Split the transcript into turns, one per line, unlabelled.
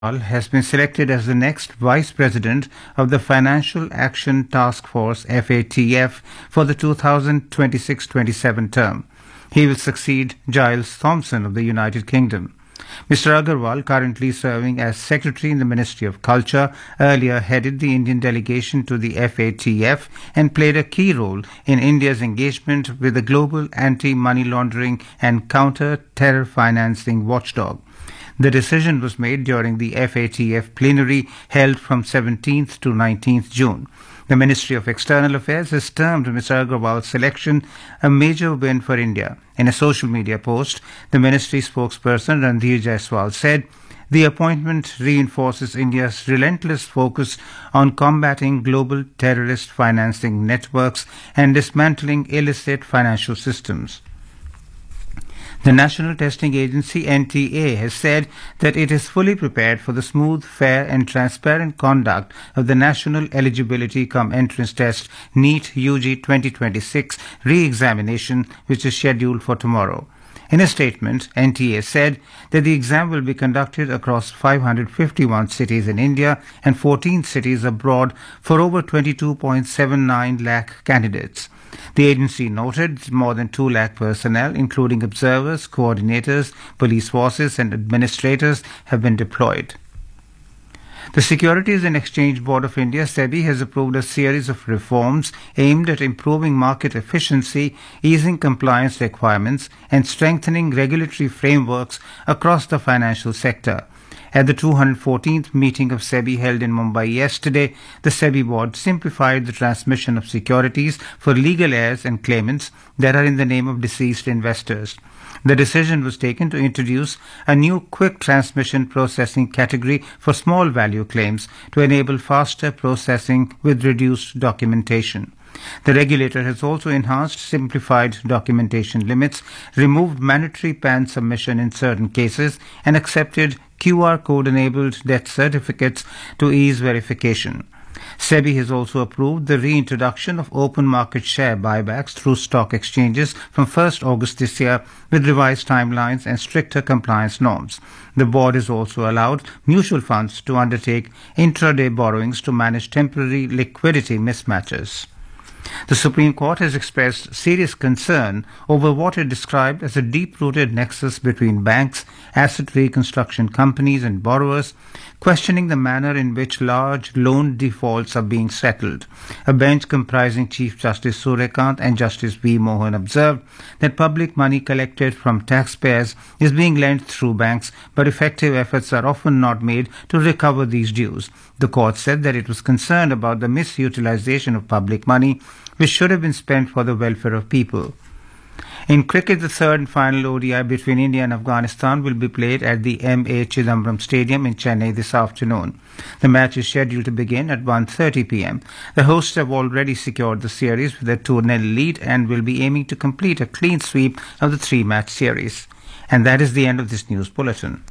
Has been selected as the next Vice President of the Financial Action Task Force (FATF) for the 2026-27 term. He will succeed Giles Thompson of the United Kingdom. Mr. Agarwal, currently serving as Secretary in the Ministry of Culture, earlier headed the Indian delegation to the FATF and played a key role in India's engagement with the global anti-money laundering and counter-terror financing watchdog. The decision was made during the FATF plenary held from 17th to 19th June. The Ministry of External Affairs has termed Mr. Agarwal's selection a major win for India. In a social media post, the ministry spokesperson Randhir Jaiswal said, "The appointment reinforces India's relentless focus on combating global terrorist financing networks and dismantling illicit financial systems." The National Testing Agency (NTA) has said that it is fully prepared for the smooth, fair and transparent conduct of the National Eligibility cum Entrance Test NEET UG 2026 re-examination, which is scheduled for tomorrow. In a statement, NTA said that the exam will be conducted across 551 cities in India and 14 cities abroad for over 22.79 lakh candidates. The agency noted that more than 2 lakh personnel, including observers, coordinators, police forces and administrators, have been deployed. The Securities and Exchange Board of India, SEBI, has approved a series of reforms aimed at improving market efficiency, easing compliance requirements, and strengthening regulatory frameworks across the financial sector. At the 214th meeting of SEBI held in Mumbai yesterday, the SEBI board simplified the transmission of securities for legal heirs and claimants that are in the name of deceased investors. The decision was taken to introduce a new quick transmission processing category for small value claims to enable faster processing with reduced documentation. The regulator has also enhanced simplified documentation limits, removed mandatory PAN submission in certain cases, and accepted QR code-enabled death certificates to ease verification. SEBI has also approved the reintroduction of open market share buybacks through stock exchanges from 1st August this year with revised timelines and stricter compliance norms. The board has also allowed mutual funds to undertake intraday borrowings to manage temporary liquidity mismatches. The Supreme Court has expressed serious concern over what it described as a deep-rooted nexus between banks, asset reconstruction companies and borrowers, questioning the manner in which large loan defaults are being settled. A bench comprising Chief Justice Suryakant and Justice V. Mohan observed that public money collected from taxpayers is being lent through banks, but effective efforts are often not made to recover these dues. The court said that it was concerned about the misutilization of public money, which should have been spent for the welfare of people. In cricket, the third and final ODI between India and Afghanistan will be played at the M.A. Chidambaram Stadium in Chennai this afternoon. The match is scheduled to begin at 1:30 p.m. The hosts have already secured the series with a 2-0 lead and will be aiming to complete a clean sweep of the 3-match series. And that is the end of this news bulletin.